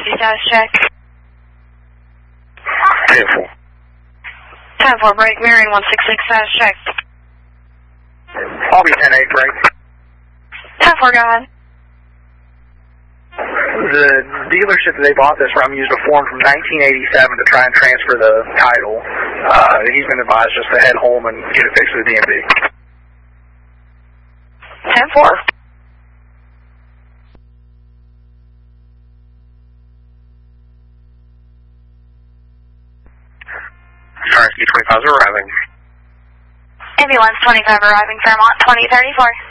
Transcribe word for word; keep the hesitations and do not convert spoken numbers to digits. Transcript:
safety status check. ten four. ten four, break, mirroring one six six, status check. I'll be ten eight, break. ten four, go ahead. The dealership that they bought this from used a form from nineteen eighty-seven to try and transfer the title. Uh, he's been advised just to head home and get it fixed with the D M V. ten four. Sorry, twenty-five is arriving. Ambulance twenty-five arriving, Fairmont twenty thirty-four.